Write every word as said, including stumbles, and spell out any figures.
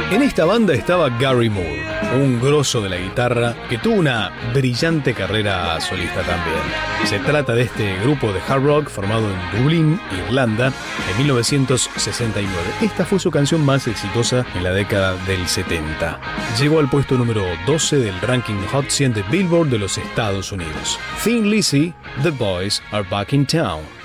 En esta banda estaba Gary Moore, un grosso de la guitarra que tuvo una brillante carrera solista también. Se trata de este grupo de hard rock formado en Dublín, Irlanda, en mil novecientos sesenta y nueve. Esta fue su canción más exitosa en la década del setenta. Llegó al puesto número doce del ranking Hot cien de Billboard de los Estados Unidos. Thin Lizzy, The Boys Are Back in Town.